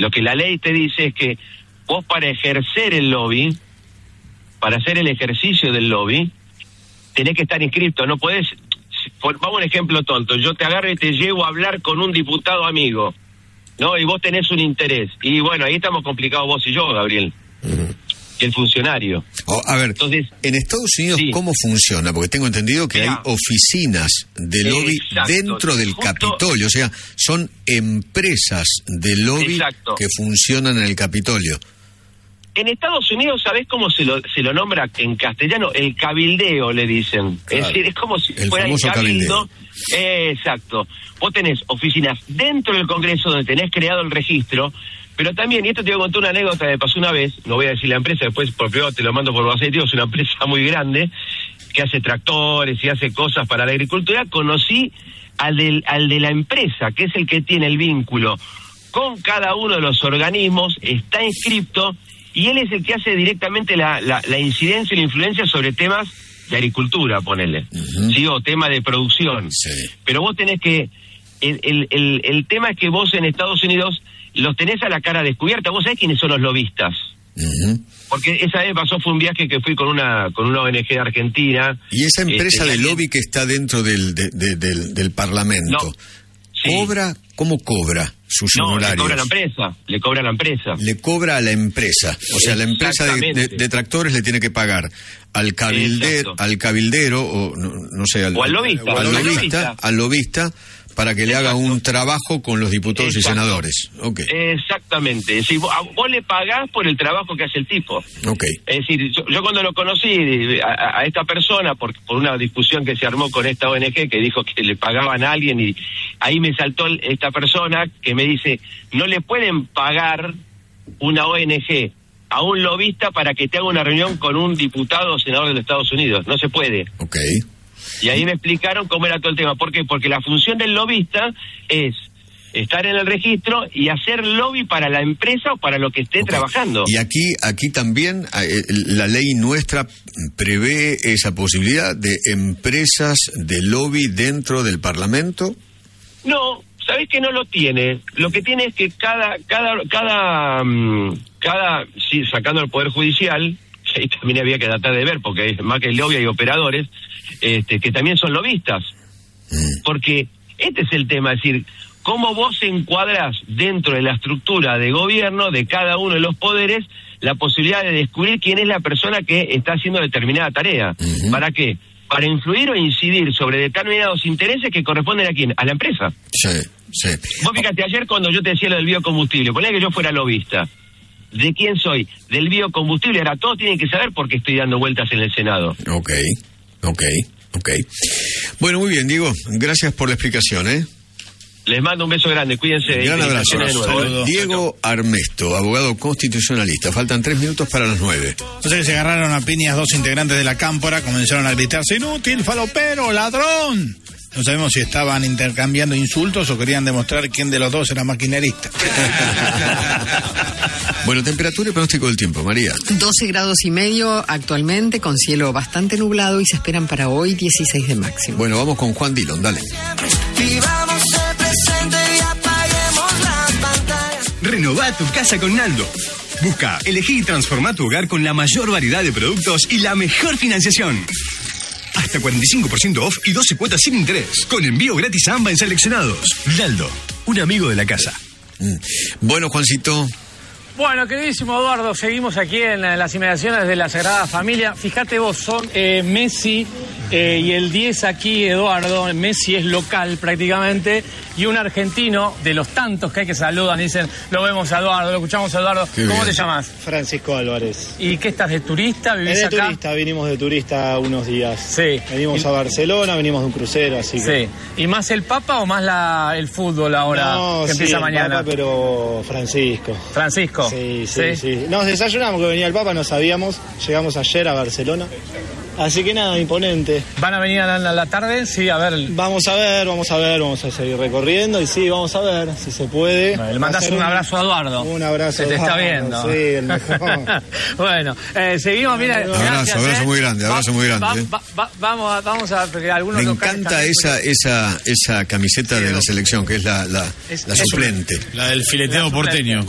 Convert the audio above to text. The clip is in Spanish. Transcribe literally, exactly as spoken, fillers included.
Lo que la ley te dice es que vos para ejercer el lobby, para hacer el ejercicio del lobby, tenés que estar inscrito, no podés, vamos a un ejemplo tonto, yo te agarro y te llevo a hablar con un diputado amigo, ¿no? Y vos tenés un interés, y bueno, ahí estamos complicados vos y yo, Gabriel, uh-huh. el funcionario. Oh, a ver, entonces, en Estados Unidos, sí. ¿cómo funciona? Porque tengo entendido que Mirá, hay oficinas de lobby exacto, dentro del justo, Capitolio, o sea, son empresas de lobby exacto. que funcionan en el Capitolio. En Estados Unidos, ¿sabés cómo se lo se lo nombra en castellano? El cabildeo, le dicen. Claro. Es decir, es como si el fuera famoso el cabildo. cabildeo. Eh, exacto. Vos tenés oficinas dentro del Congreso donde tenés creado el registro, pero también, y esto te voy a contar una anécdota que me pasó una vez, no voy a decir la empresa, después por privado te lo mando por WhatsApp, es una empresa muy grande, que hace tractores y hace cosas para la agricultura. Conocí al, del, al de la empresa, que es el que tiene el vínculo con cada uno de los organismos, está inscripto, y él es el que hace directamente la, la, la incidencia y la influencia sobre temas de agricultura, ponele, uh-huh. ¿sí? O tema de producción. Sí. Pero vos tenés que... El, el, el, el tema es que vos en Estados Unidos los tenés a la cara descubierta. Vos sabés quiénes son los lobistas. Uh-huh. Porque esa vez pasó, fue un viaje que fui con una con una O N G de Argentina. ¿Y esa empresa este, de lobby que está dentro del, de, de, del, del Parlamento? No. Sí. ¿Cobra? ¿Cómo cobra sus no, honorarios? Le cobra a la empresa, le cobra a la empresa. Le cobra a la empresa. O sea, la empresa de, de, de tractores le tiene que pagar al cabildero, al cabildero, o no, no sé, al, o al lobista, al lobista, al lobista, para que le haga un trabajo con los diputados Exacto. y senadores. Okay. Exactamente. Es decir, vos, vos le pagás por el trabajo que hace el tipo. Okay. Es decir, yo, yo cuando lo conocí a, a esta persona, por, por una discusión que se armó con esta O N G, que dijo que le pagaban a alguien, y ahí me saltó esta persona que me dice, no le pueden pagar una O N G a un lobista para que te haga una reunión con un diputado o senador de los Estados Unidos. No se puede. Okay. Y ahí me explicaron cómo era todo el tema. ¿Por qué? Porque la función del lobista es estar en el registro y hacer lobby para la empresa o para lo que esté okay. trabajando. Y aquí aquí también eh, la ley nuestra prevé esa posibilidad de empresas de lobby dentro del Parlamento. No, ¿sabés que no lo tiene? Lo que tiene es que cada, cada, cada, cada, sí, sacando el Poder Judicial, que ahí también había que tratar de ver, porque más que el lobby hay operadores, este, que también son lobistas. Mm. Porque este es el tema, es decir, cómo vos encuadrás dentro de la estructura de gobierno de cada uno de los poderes la posibilidad de descubrir quién es la persona que está haciendo determinada tarea. Mm-hmm. ¿Para qué? Para influir o incidir sobre determinados intereses que corresponden a quién, a la empresa. Sí, sí. Vos fíjate, ayer cuando yo te decía lo del biocombustible, ponía que yo fuera lobista. ¿De quién soy? Del biocombustible. Ahora todos tienen que saber por qué estoy dando vueltas en el Senado. Ok, ok, ok. Bueno, muy bien, Diego. Gracias por la explicación, ¿eh? Les mando un beso grande, cuídense. Un gran abrazo. De nuevo, ¿eh? Diego Armesto, abogado constitucionalista. Faltan tres minutos para las nueve. Entonces se agarraron a piñas dos integrantes de la Cámpora, comenzaron a gritarse: inútil, falopero, ladrón. No sabemos si estaban intercambiando insultos o querían demostrar quién de los dos era maquinerista. Bueno, temperatura y pronóstico del tiempo, María. doce grados y medio actualmente, con cielo bastante nublado, y se esperan para hoy dieciséis de máximo. Bueno, vamos con Juan Dillon, dale. Vivamos el presente y apaguemos las pantallas. Renová tu casa con Naldo. Busca, elegí y transformá tu hogar con la mayor variedad de productos y la mejor financiación. Hasta cuarenta y cinco por ciento off y doce cuotas sin interés. Con envío gratis a ambas en seleccionados. Naldo, un amigo de la casa. Mm. Bueno, Juancito. Bueno, queridísimo Eduardo, seguimos aquí en las inmediaciones de la Sagrada Familia. Fíjate vos, son eh, Messi eh, y el diez aquí, Eduardo. Messi es local prácticamente, y un argentino de los tantos que hay que saludan, dicen, lo vemos a Eduardo, lo escuchamos a Eduardo. Qué ¿Cómo bien. te llamas? Francisco Álvarez. ¿Y qué estás, de turista? ¿Vivís Es de acá? turista, vinimos de turista unos días. Sí. Venimos y... a Barcelona, venimos de un crucero, así que... Sí. ¿Y más el Papa o más la, el fútbol ahora, no, que sí, empieza el mañana? Papa, pero Francisco. ¿Francisco? Sí, sí, sí, sí. Nos desayunamos que venía el Papa, no sabíamos. Llegamos ayer a Barcelona. Así que nada, imponente. ¿Van a venir a la, a la tarde? Sí, a ver. Vamos a ver, vamos a ver, vamos a seguir recorriendo y sí, vamos a ver si se puede. Bueno, le mandas un, un abrazo a Eduardo. Un abrazo. Se te está viendo. Sí, el mejor. Bueno, eh, seguimos, mira. Abrazo, gracias, abrazo eh. muy grande, abrazo va, muy grande. Va, eh. va, va, vamos, a, vamos a, porque algunos Me locales encanta también, esa, esa, esa camiseta sí, de la no. selección, que es la, la, es, la es suplente. La del fileteo porteño.